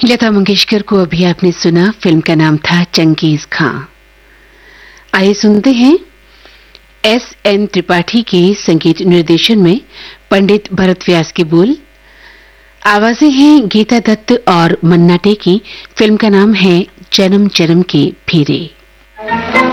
लता मंगेशकर को अभी आपने सुना, फिल्म का नाम था चंगेज खां। आइए सुनते हैं S.N. त्रिपाठी के संगीत निर्देशन में पंडित भरत व्यास के बोल। आवाजें हैं गीता दत्त और मन्ना डे की। फिल्म का नाम है जन्म जन्म के फेरे।